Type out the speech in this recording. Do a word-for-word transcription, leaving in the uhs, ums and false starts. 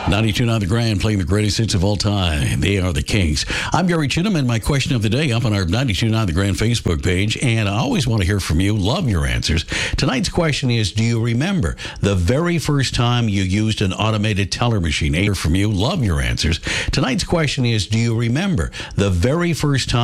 ninety-two point nine The Grand, playing the greatest hits of all time. They are the Kings. I'm Gary Chittum, and my question of the day up on our ninety-two point nine The Grand Facebook page, and I always want to hear from you. Love your answers. Tonight's question is, do you remember the very first time you used an automated teller machine? I hear from you. Love your answers. Tonight's question is, do you remember the very first time